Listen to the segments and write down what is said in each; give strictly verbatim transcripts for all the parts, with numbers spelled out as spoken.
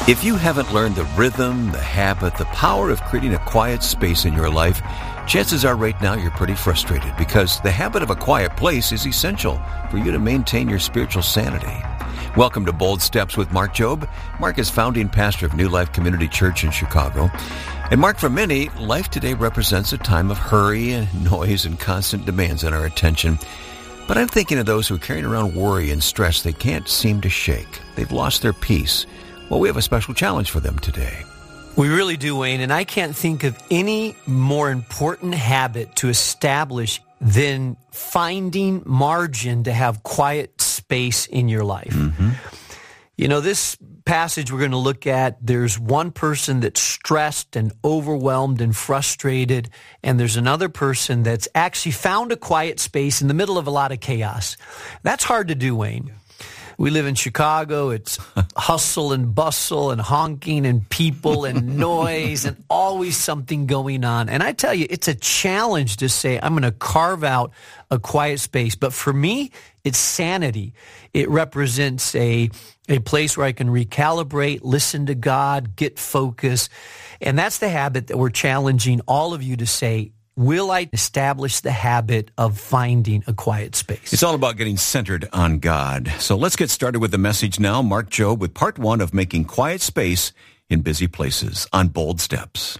If you haven't learned the rhythm, the habit, the power of creating a quiet space in your life, chances are right now you're pretty frustrated because the habit of a quiet place is essential for you to maintain your spiritual sanity. Welcome to Bold Steps with Mark Jobe. Mark is founding pastor of New Life Community Church in Chicago. And Mark, for many, life today represents a time of hurry and noise and constant demands on our attention. But I'm thinking of those who are carrying around worry and stress they can't seem to shake. They've lost their peace. Well, we have a special challenge for them today. We really do, Wayne, and I can't think of any more important habit to establish than finding margin to have quiet space in your life. Mm-hmm. You know, this passage we're going to look at, there's one person that's stressed and overwhelmed and frustrated, and there's another person that's actually found a quiet space in the middle of a lot of chaos. That's hard to do, Wayne. Yeah. We live in Chicago. It's hustle and bustle and honking and people and noise and always something going on. And I tell you, it's a challenge to say, I'm going to carve out a quiet space. But for me, it's sanity. It represents a, a place where I can recalibrate, listen to God, get focus. And that's the habit that we're challenging all of you to say, will I establish the habit of finding a quiet space? It's all about getting centered on God. So let's get started with the message now. Mark Jobe with part one of Making Quiet Space in Busy Places on Bold Steps.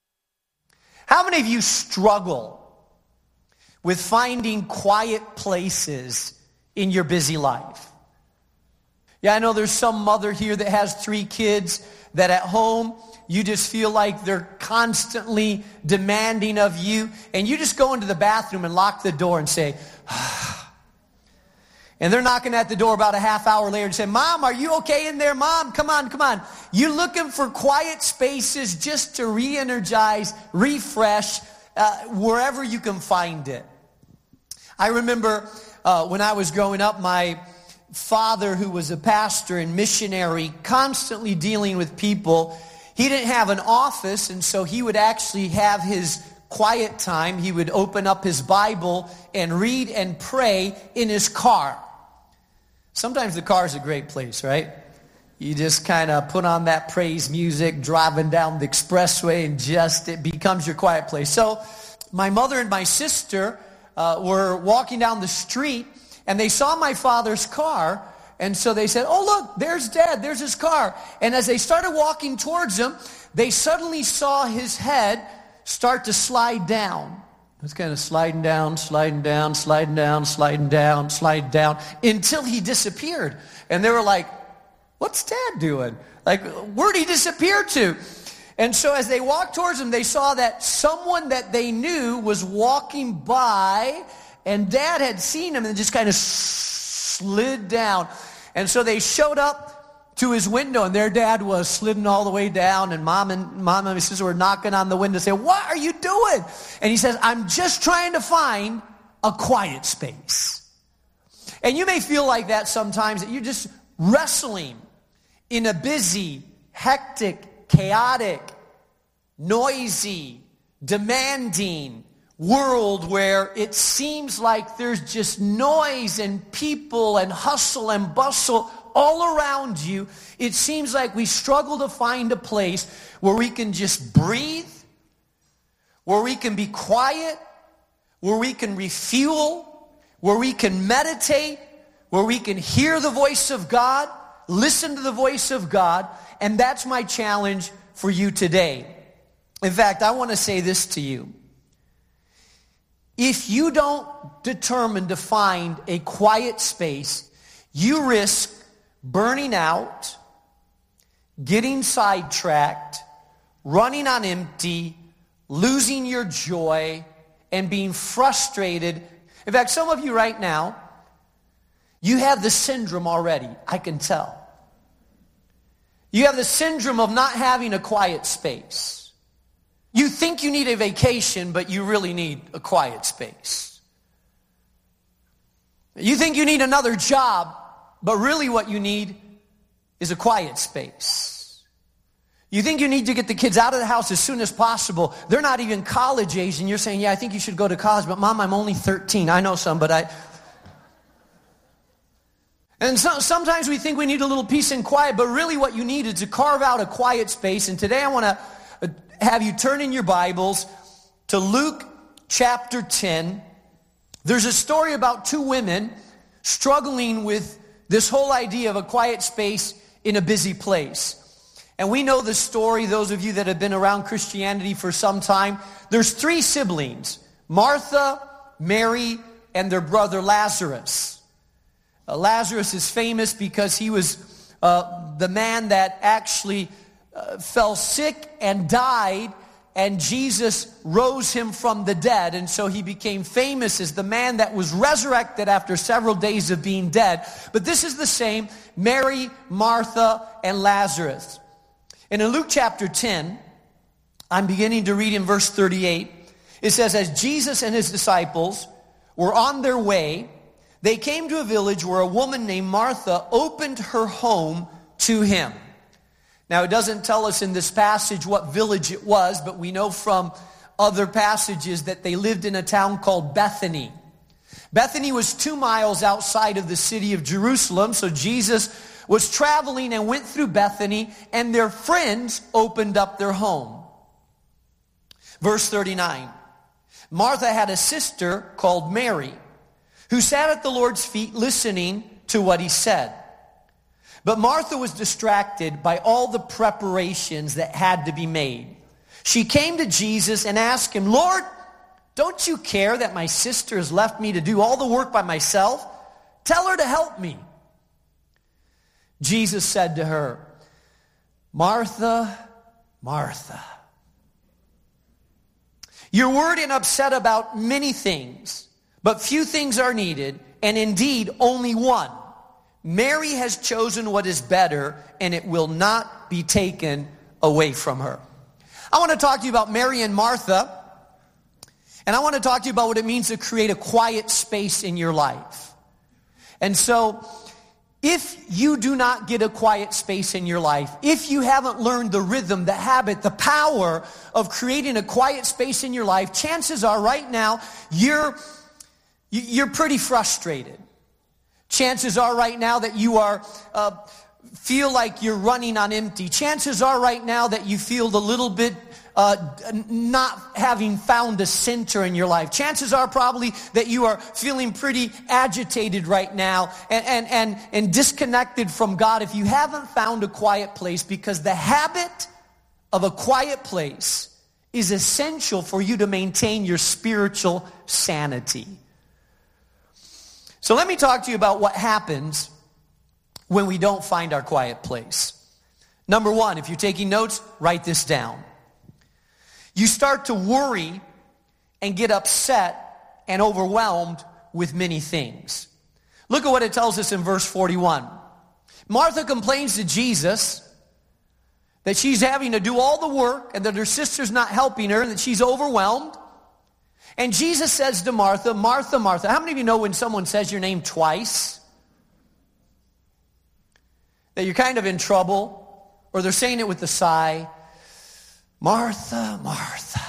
How many of you struggle with finding quiet places in your busy life? Yeah, I know there's some mother here that has three kids that at home you just feel like they're constantly demanding of you, and you just go into the bathroom and lock the door and say, ah. And they're knocking at the door about a half hour later and say, Mom, are you okay in there? Mom, come on, come on. You're looking for quiet spaces just to re-energize, refresh, uh, wherever you can find it. I remember uh, when I was growing up, my father, who was a pastor and missionary, constantly dealing with people. He didn't have an office, and so he would actually have his quiet time. He would open up his Bible and read and pray in his car. Sometimes the car is a great place, right? You just kind of put on that praise music, driving down the expressway, and just it becomes your quiet place. So my mother and my sister uh, were walking down the street, and they saw my father's car. And so they said, oh, look, there's Dad, there's his car. And as they started walking towards him, they suddenly saw his head start to slide down. It was kind of sliding down, sliding down, sliding down, sliding down, sliding down, until he disappeared. And they were like, what's Dad doing? Like, where'd he disappear to? And so as they walked towards him, they saw that someone that they knew was walking by, and Dad had seen him and just kind of slid down. And so they showed up to his window, and their dad was sliding all the way down, and mom and mom and his sister were knocking on the window saying, what are you doing? And he says, I'm just trying to find a quiet space. And you may feel like that sometimes, that you're just wrestling in a busy, hectic, chaotic, noisy, demanding world where it seems like there's just noise and people and hustle and bustle all around you. It seems like we struggle to find a place where we can just breathe, where we can be quiet, where we can refuel, where we can meditate, where we can hear the voice of God, listen to the voice of God. And that's my challenge for you today. In fact, I want to say this to you. If you don't determine to find a quiet space, you risk burning out, getting sidetracked, running on empty, losing your joy, and being frustrated. In fact, some of you right now, you have the syndrome already, I can tell. You have the syndrome of not having a quiet space. You think you need a vacation, but you really need a quiet space. You think you need another job, but really what you need is a quiet space. You think you need to get the kids out of the house as soon as possible. They're not even college age, and you're saying, yeah, I think you should go to college, but Mom, I'm only thirteen. I know some, but I... And so, sometimes we think we need a little peace and quiet, but really what you need is to carve out a quiet space. And today I want to have you turn in your Bibles to Luke chapter ten. There's a story about two women struggling with this whole idea of a quiet space in a busy place. And we know the story, those of you that have been around Christianity for some time. There's three siblings, Martha, Mary, and their brother Lazarus. Uh, Lazarus is famous because he was uh, the man that actually uh, fell sick and died, and Jesus rose him from the dead. And so he became famous as the man that was resurrected after several days of being dead. But this is the same, Mary, Martha, and Lazarus. And in Luke chapter ten, I'm beginning to read in verse thirty-eight. It says, as Jesus and his disciples were on their way, they came to a village where a woman named Martha opened her home to him. Now, it doesn't tell us in this passage what village it was, but we know from other passages that they lived in a town called Bethany. Bethany was two miles outside of the city of Jerusalem, so Jesus was traveling and went through Bethany, and their friends opened up their home. Verse thirty-nine, Martha had a sister called Mary, who sat at the Lord's feet listening to what he said. But Martha was distracted by all the preparations that had to be made. She came to Jesus and asked him, Lord, don't you care that my sister has left me to do all the work by myself? Tell her to help me. Jesus said to her, Martha, Martha, you're worried and upset about many things, but few things are needed, and indeed only one. Mary has chosen what is better, and it will not be taken away from her. I want to talk to you about Mary and Martha, and I want to talk to you about what it means to create a quiet space in your life. And so, if you do not get a quiet space in your life, if you haven't learned the rhythm, the habit, the power of creating a quiet space in your life, chances are right now you're You're pretty frustrated. Chances are right now that you are uh, feel like you're running on empty. Chances are right now that you feel a little bit uh, not having found a center in your life. Chances are probably that you are feeling pretty agitated right now and, and, and, and disconnected from God if you haven't found a quiet place, because the habit of a quiet place is essential for you to maintain your spiritual sanity. So let me talk to you about what happens when we don't find our quiet place. Number one, if you're taking notes, write this down. You start to worry and get upset and overwhelmed with many things. Look at what it tells us in verse forty-one. Martha complains to Jesus that she's having to do all the work and that her sister's not helping her and that she's overwhelmed. And Jesus says to Martha, Martha, Martha. How many of you know when someone says your name twice, that you're kind of in trouble, or they're saying it with a sigh? Martha, Martha.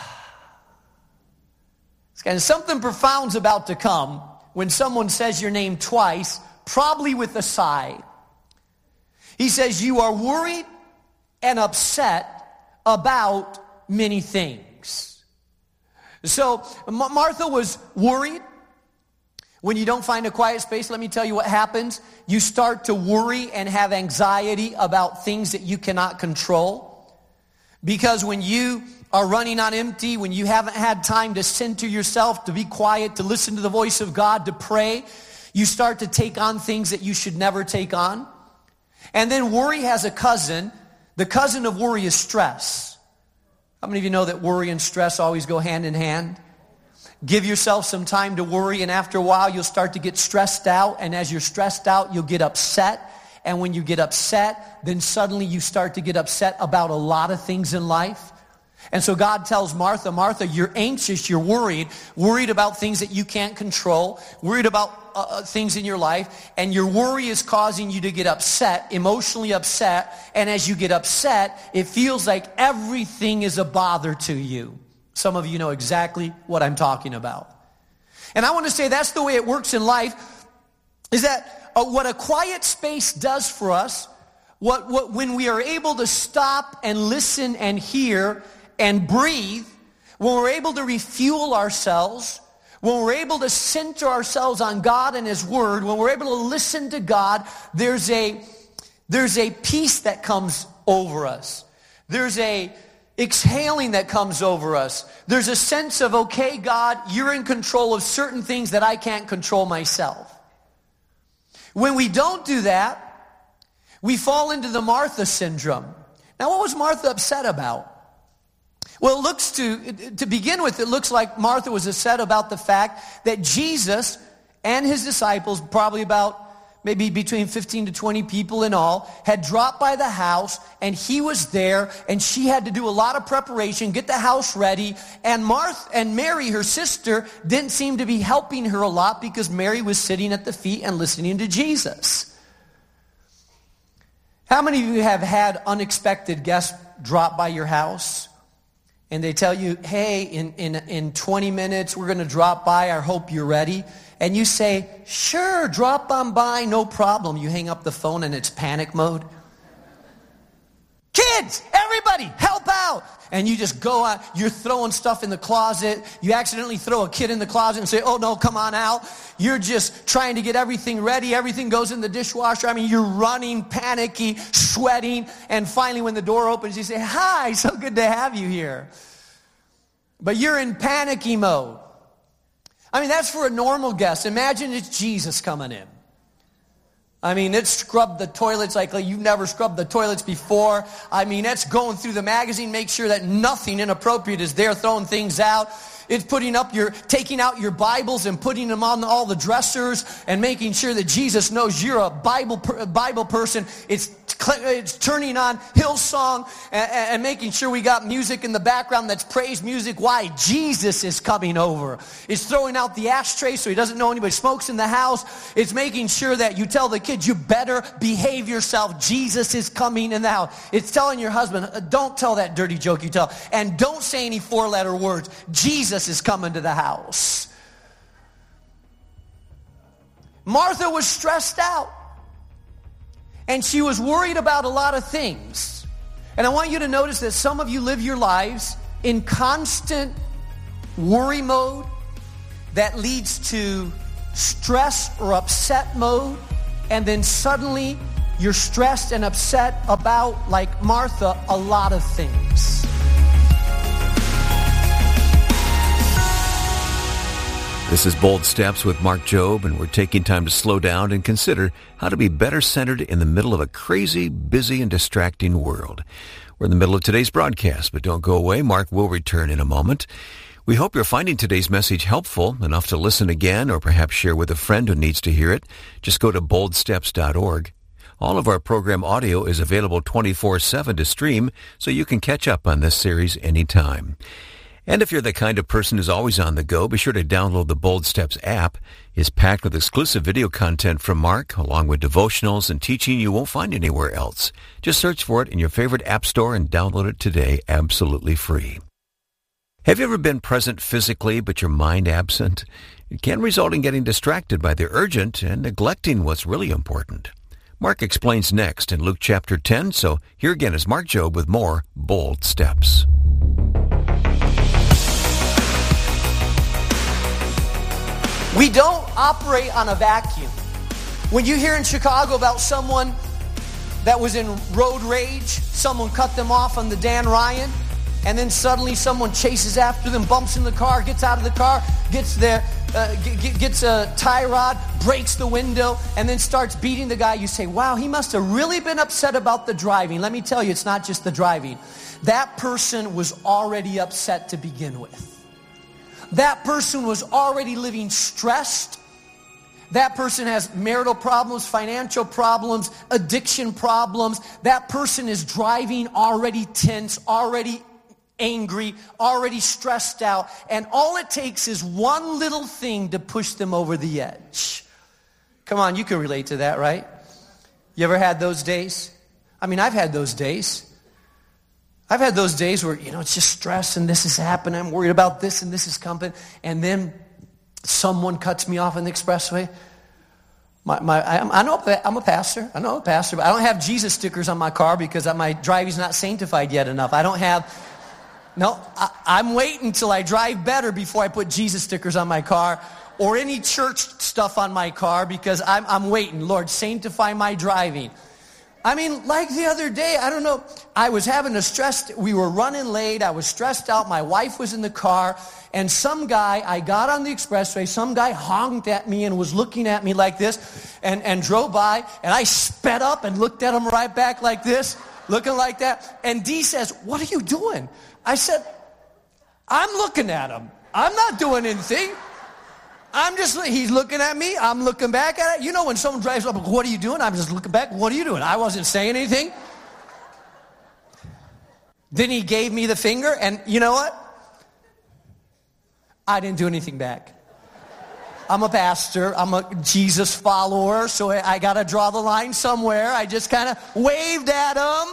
It's kind of something profound's about to come when someone says your name twice, probably with a sigh. He says, you are worried and upset about many things. So Martha was worried. When you don't find a quiet space, let me tell you what happens. You start to worry and have anxiety about things that you cannot control. Because when you are running on empty, when you haven't had time to center yourself, to be quiet, to listen to the voice of God, to pray, you start to take on things that you should never take on. And then worry has a cousin. The cousin of worry is stress. How many of you know that worry and stress always go hand in hand? Give yourself some time to worry, and after a while you'll start to get stressed out, and as you're stressed out, you'll get upset. And when you get upset, then suddenly you start to get upset about a lot of things in life. And so God tells Martha, Martha, you're anxious, you're worried, worried about things that you can't control, worried about uh, things in your life, and your worry is causing you to get upset, emotionally upset, and as you get upset, it feels like everything is a bother to you. Some of you know exactly what I'm talking about. And I want to say that's the way it works in life, is that uh, what a quiet space does for us, what, what when we are able to stop and listen and hear and breathe, when we're able to refuel ourselves, when we're able to center ourselves on God and His Word, when we're able to listen to God, there's a, there's a peace that comes over us. There's a exhaling that comes over us. There's a sense of, okay, God, you're in control of certain things that I can't control myself. When we don't do that, we fall into the Martha syndrome. Now, what was Martha upset about? Well, it looks to, to begin with, it looks like Martha was upset about the fact that Jesus and His disciples, probably about maybe between fifteen to twenty people in all, had dropped by the house, and He was there, and she had to do a lot of preparation, get the house ready, and Martha and Mary, her sister, didn't seem to be helping her a lot because Mary was sitting at the feet and listening to Jesus. How many of you have had unexpected guests drop by your house? And they tell you, hey, in, in, in twenty minutes, we're going to drop by. I hope you're ready. And you say, sure, drop on by, no problem. You hang up the phone and it's panic mode. Kids, everybody, help out. And you just go out, you're throwing stuff in the closet. You accidentally throw a kid in the closet and say, oh no, come on out. You're just trying to get everything ready. Everything goes in the dishwasher. I mean, you're running, panicky, sweating. And finally, when the door opens, you say, hi, so good to have you here. But you're in panicky mode. I mean, that's for a normal guest. Imagine it's Jesus coming in. I mean, it's scrubbed the toilets like you've never scrubbed the toilets before. I mean, it's going through the magazine, make sure that nothing inappropriate is there, throwing things out. It's putting up your, taking out your Bibles and putting them on all the dressers and making sure that Jesus knows you're a Bible Bible person. It's it's turning on Hillsong and, and making sure we got music in the background that's praise music. Why? Jesus is coming over. It's throwing out the ashtray so he doesn't know anybody smokes in the house. It's making sure that you tell the kids, you better behave yourself. Jesus is coming in the house. It's telling your husband, don't tell that dirty joke you tell. And don't say any four-letter words. Jesus is coming to the house. Martha was stressed out. And she was worried about a lot of things. And I want you to notice that some of you live your lives in constant worry mode that leads to stress or upset mode. And then suddenly you're stressed and upset about, like Martha, a lot of things. This is Bold Steps with Mark Jobe, and we're taking time to slow down and consider how to be better centered in the middle of a crazy, busy, and distracting world. We're in the middle of today's broadcast, but don't go away. Mark will return in a moment. We hope you're finding today's message helpful enough to listen again or perhaps share with a friend who needs to hear it. Just go to bold steps dot org. All of our program audio is available twenty-four seven to stream, so you can catch up on this series anytime. And if you're the kind of person who's always on the go, be sure to download the Bold Steps app. It's packed with exclusive video content from Mark, along with devotionals and teaching you won't find anywhere else. Just search for it in your favorite app store and download it today, absolutely free. Have you ever been present physically, but your mind absent? It can result in getting distracted by the urgent and neglecting what's really important. Mark explains next in Luke chapter ten, so here again is Mark Jobe with more Bold Steps. We don't operate on a vacuum. When you hear in Chicago about someone that was in road rage, someone cut them off on the Dan Ryan, and then suddenly someone chases after them, bumps in the car, gets out of the car, gets there, uh, g- gets a tie rod, breaks the window, and then starts beating the guy. You say, wow, he must have really been upset about the driving. Let me tell you, it's not just the driving. That person was already upset to begin with. That person was already living stressed. That person has marital problems, financial problems, addiction problems. That person is driving already tense, already angry, already stressed out. And all it takes is one little thing to push them over the edge. Come on, you can relate to that, right? You ever had those days? I mean, I've had those days. I've had those days where, you know, it's just stress and this is happening. I'm worried about this and this is coming. And then someone cuts me off on the expressway. My, my, I, I know I'm a pastor. I know I'm a pastor, but I don't have Jesus stickers on my car because my driving's not sanctified yet enough. I don't have, no, I, I'm waiting until I drive better before I put Jesus stickers on my car or any church stuff on my car because I'm, I'm waiting. Lord, sanctify my driving. I mean, like the other day, I don't know, I was having a stress, we were running late, I was stressed out, my wife was in the car, and some guy, I got on the expressway, some guy honked at me and was looking at me like this, and, and drove by, and I sped up and looked at him right back like this, looking like that, and Dee says, what are you doing? I said, I'm looking at him. I'm not doing anything. I'm just, he's looking at me, I'm looking back at it. You know when someone drives up, what are you doing? I'm just looking back, what are you doing? I wasn't saying anything. Then he gave me the finger, and you know what? I didn't do anything back. I'm a pastor, I'm a Jesus follower, so I, I got to draw the line somewhere. I just kind of waved at him.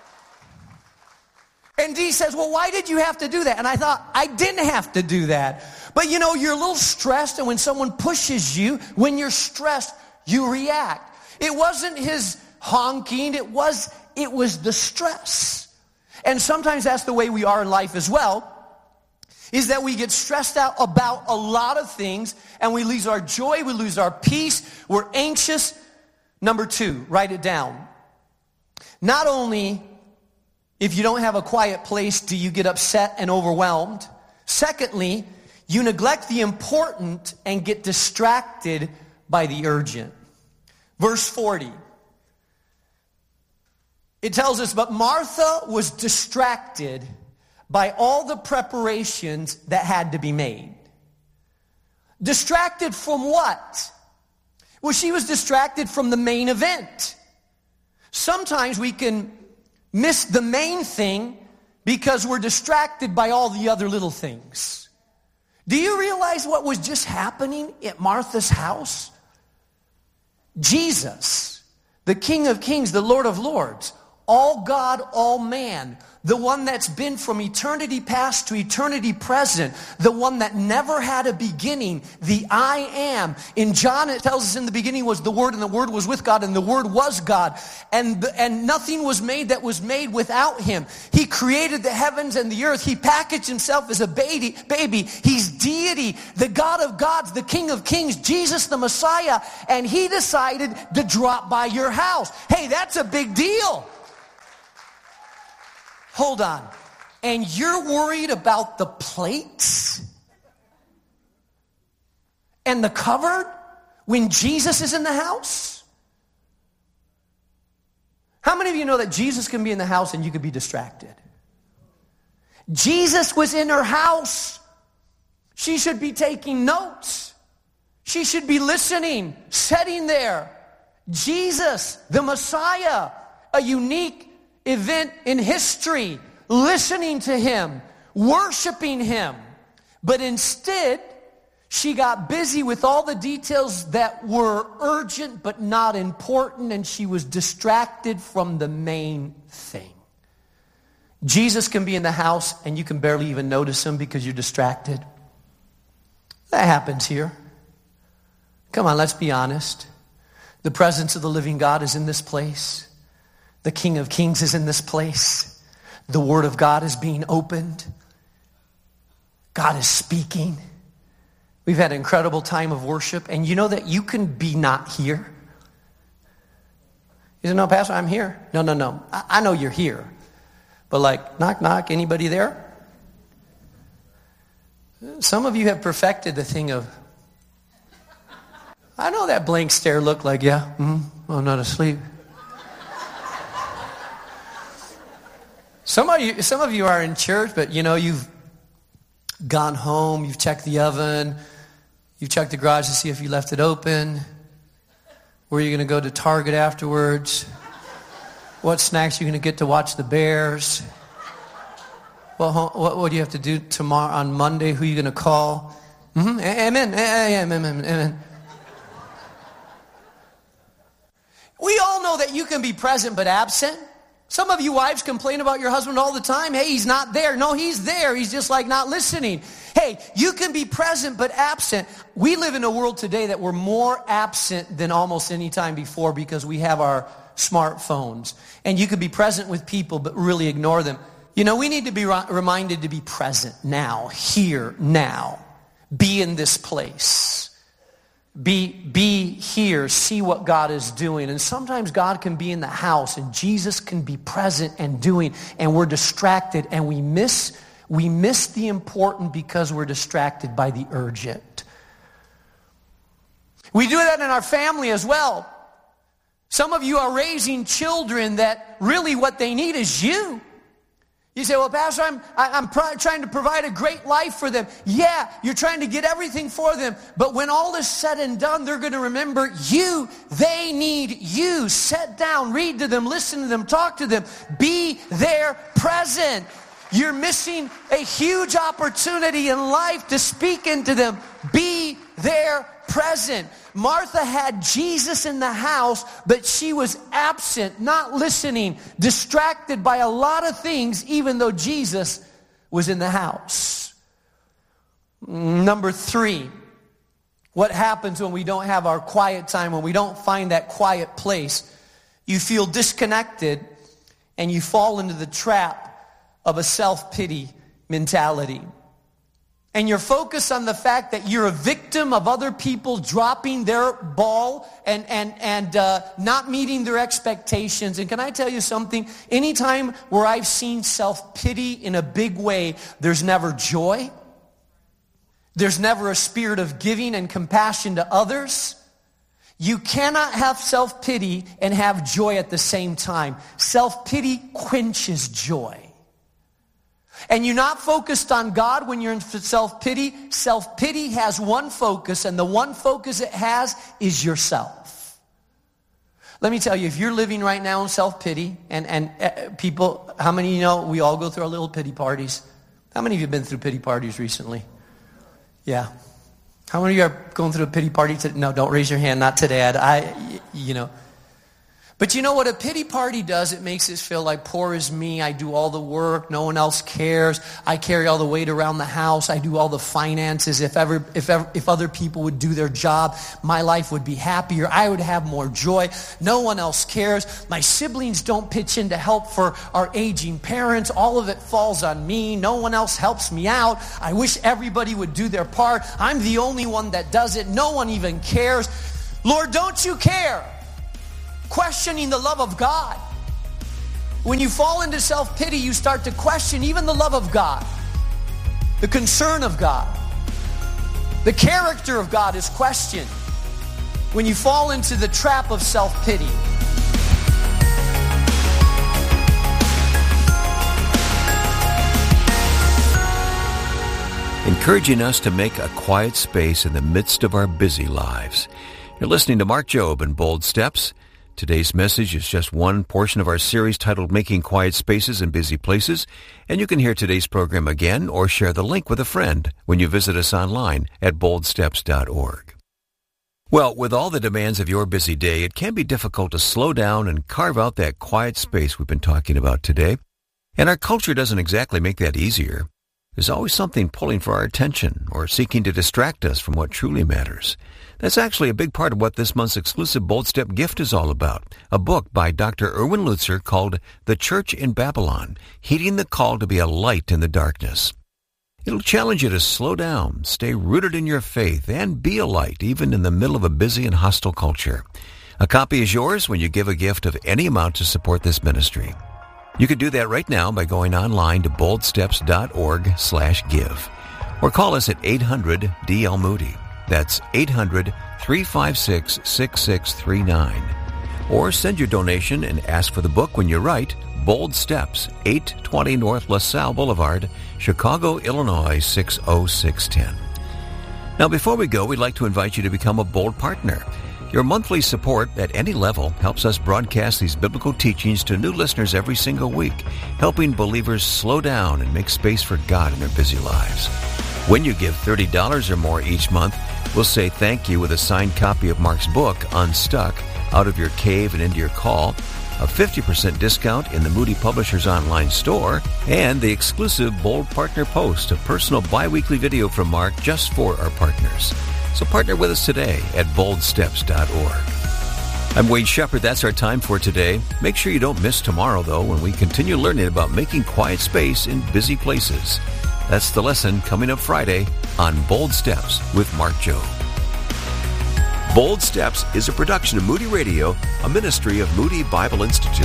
And Dee says, well, why did you have to do that? And I thought, I didn't have to do that. But you know, you're a little stressed, and when someone pushes you, when you're stressed, you react. It wasn't his honking, it was, it was the stress. And sometimes that's the way we are in life as well, is that we get stressed out about a lot of things, and we lose our joy, we lose our peace, we're anxious. Number two, write it down. Not only if you don't have a quiet place do you get upset and overwhelmed, secondly, you neglect the important and get distracted by the urgent. Verse forty. It tells us, but Martha was distracted by all the preparations that had to be made. Distracted from what? Well, she was distracted from the main event. Sometimes we can miss the main thing because we're distracted by all the other little things. Do you realize what was just happening at Martha's house? Jesus, the King of Kings, the Lord of Lords, all God, all man, the one that's been from eternity past to eternity present, the one that never had a beginning, the I am. In John, it tells us in the beginning was the Word, and the Word was with God, and the Word was God. And, and nothing was made that was made without Him. He created the heavens and the earth. He packaged Himself as a baby. baby. He's deity, the God of gods, the King of kings, Jesus the Messiah. And He decided to drop by your house. Hey, that's a big deal. Hold on. And you're worried about the plates and the cupboard when Jesus is in the house? How many of you know that Jesus can be in the house and you could be distracted? Jesus was in her house. She should be taking notes. She should be listening, sitting there. Jesus, the Messiah, a unique event in history, listening to Him, worshiping Him. But instead, she got busy with all the details that were urgent but not important, and she was distracted from the main thing. Jesus can be in the house and you can barely even notice Him because you're distracted. That happens here. Come on, let's be honest. The presence of the living God is in this place. The King of Kings is in this place. The Word of God is being opened. God is speaking. We've had an incredible time of worship. And you know that you can be not here. You say, no, Pastor, I'm here. No, no, no. I, I know you're here. But like, knock, knock, anybody there? Some of you have perfected the thing of, I know that blank stare look like, yeah, mm-hmm, I'm not asleep. Some of you, some of you are in church, but you know, you've gone home, you've checked the oven, you've checked the garage to see if you left it open. Where are you going to go to Target afterwards? What snacks are you going to get to watch the Bears? Well, what, what do you have to do tomorrow on Monday? Who are you going to call? Mm-hmm. Amen. Amen. Amen. Amen. We all know that you can be present but absent. Some of you wives complain about your husband all the time. Hey, he's not there. No, he's there. He's just like not listening. Hey, you can be present but absent. We live in a world today that we're more absent than almost any time before because we have our smartphones. And you could be present with people but really ignore them. You know, we need to be reminded to be present now, here, now. Be in this place. Be, be here, see what God is doing. And sometimes God can be in the house and Jesus can be present and doing, and we're distracted and we miss, we miss the important because we're distracted by the urgent. We do that in our family as well. Some of you are raising children that really what they need is you. You say, well, Pastor, I'm, I, I'm pro- trying to provide a great life for them. Yeah, you're trying to get everything for them. But when all is said and done, they're going to remember you. They need you. Sit down, read to them, listen to them, talk to them. Be there present. You're missing a huge opportunity in life to speak into them. Be there present. Martha had Jesus in the house, but she was absent, not listening, distracted by a lot of things, even though Jesus was in the house. Number three, what happens when we don't have our quiet time, when we don't find that quiet place? You feel disconnected and you fall into the trap of a self-pity mentality. And you're focused on the fact that you're a victim of other people dropping their ball and, and, and uh, not meeting their expectations. And can I tell you something? Anytime where I've seen self-pity in a big way, there's never joy. There's never a spirit of giving and compassion to others. You cannot have self-pity and have joy at the same time. Self-pity quenches joy. And you're not focused on God when you're in self-pity. Self-pity has one focus, and the one focus it has is yourself. Let me tell you, if you're living right now in self-pity, and, and uh, people, how many of you know we all go through our little pity parties? How many of you have been through pity parties recently? Yeah. How many of you are going through a pity party today? No, don't raise your hand, not today. I, I you know. But you know what a pity party does? It makes us feel like poor is me. I do all the work. No one else cares. I carry all the weight around the house. I do all the finances. If ever, if ever, if other people would do their job, my life would be happier. I would have more joy. No one else cares. My siblings don't pitch in to help for our aging parents. All of it falls on me. No one else helps me out. I wish everybody would do their part. I'm the only one that does it. No one even cares. Lord, don't you care? Questioning the love of God. When you fall into self-pity, you start to question even the love of God, the concern of God. The character of God is questioned when you fall into the trap of self-pity. Encouraging us to make a quiet space in the midst of our busy lives. You're listening to Mark Jobe and Bold Steps. Today's message is just one portion of our series titled Making Quiet Spaces in Busy Places, and you can hear today's program again or share the link with a friend when you visit us online at bold steps dot org. Well, with all the demands of your busy day, it can be difficult to slow down and carve out that quiet space we've been talking about today, and our culture doesn't exactly make that easier. There's always something pulling for our attention or seeking to distract us from what truly matters. That's actually a big part of what this month's exclusive Bold Step gift is all about, a book by Doctor Erwin Lutzer called The Church in Babylon, Heeding the Call to be a Light in the Darkness. It'll challenge you to slow down, stay rooted in your faith, and be a light even in the middle of a busy and hostile culture. A copy is yours when you give a gift of any amount to support this ministry. You can do that right now by going online to bold steps dot org slash give, or call us at eight hundred D L Moody. That's eight hundred, three five six, six six three nine. Or send your donation and ask for the book when you write Bold Steps, eight twenty North LaSalle Boulevard, Chicago, Illinois, six oh six one oh. Now, before we go, we'd like to invite you to become a Bold partner. Your monthly support at any level helps us broadcast these biblical teachings to new listeners every single week, helping believers slow down and make space for God in their busy lives. When you give thirty dollars or more each month, we'll say thank you with a signed copy of Mark's book, Unstuck, Out of Your Cave and Into Your Call, a fifty percent discount in the Moody Publishers online store, and the exclusive Bold Partner Post, a personal bi-weekly video from Mark just for our partners. So partner with us today at bold steps dot org. I'm Wade Shepard. That's our time for today. Make sure you don't miss tomorrow, though, when we continue learning about making quiet space in busy places. That's the lesson coming up Friday on Bold Steps with Mark Jobe. Bold Steps is a production of Moody Radio, a ministry of Moody Bible Institute.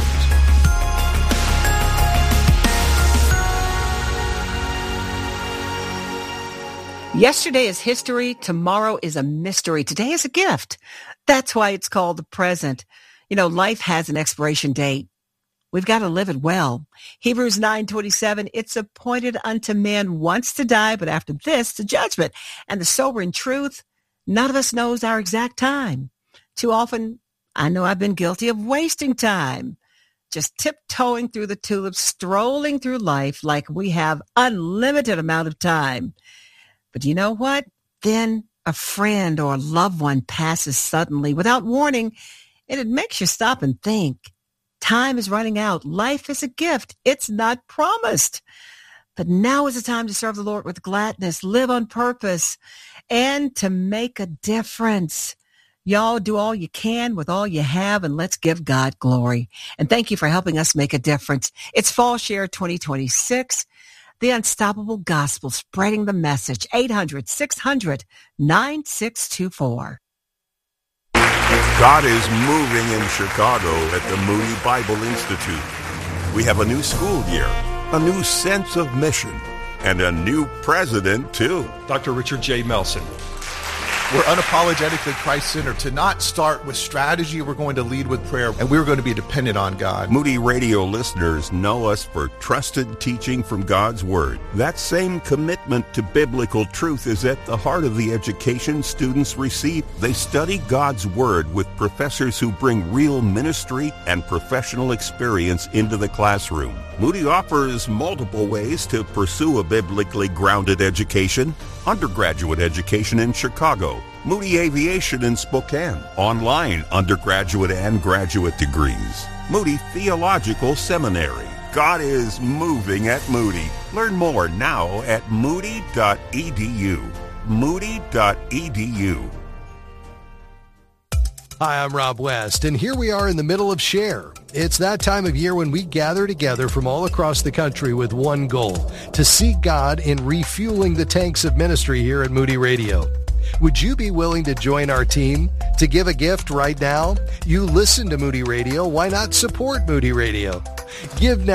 Yesterday is history. Tomorrow is a mystery. Today is a gift. That's why it's called the present. You know, life has an expiration date. We've got to live it well. Hebrews nine twenty-seven, it's appointed unto men once to die, but after this, the judgment. And the sobering truth, none of us knows our exact time. Too often, I know I've been guilty of wasting time, just tiptoeing through the tulips, strolling through life like we have unlimited amount of time. But you know what? Then a friend or a loved one passes suddenly without warning, and it makes you stop and think. Time is running out. Life is a gift. It's not promised. But now is the time to serve the Lord with gladness, live on purpose, and to make a difference. Y'all do all you can with all you have, and let's give God glory. And thank you for helping us make a difference. It's Fall Share twenty twenty-six. The Unstoppable Gospel, spreading the message. eight hundred, six hundred, nine six two four. God is moving in Chicago at the Moody Bible Institute. We have a new school year, a new sense of mission, and a new president, too. Doctor Richard J. Melson. We're unapologetically Christ-centered. To not start with strategy, we're going to lead with prayer, and we're going to be dependent on God. Moody Radio listeners know us for trusted teaching from God's Word. That same commitment to biblical truth is at the heart of the education students receive. They study God's Word with professors who bring real ministry and professional experience into the classroom. Moody offers multiple ways to pursue a biblically grounded education. Undergraduate education in Chicago, Moody Aviation in Spokane, online undergraduate and graduate degrees, Moody Theological Seminary. God is moving at Moody. Learn more now at moody dot e d u. moody dot e d u. Hi, I'm Rob West, and here we are in the middle of Share. It's that time of year when we gather together from all across the country with one goal, to seek God in refueling the tanks of ministry here at Moody Radio. Would you be willing to join our team? To give a gift right now? You listen to Moody Radio. Why not support Moody Radio? Give now.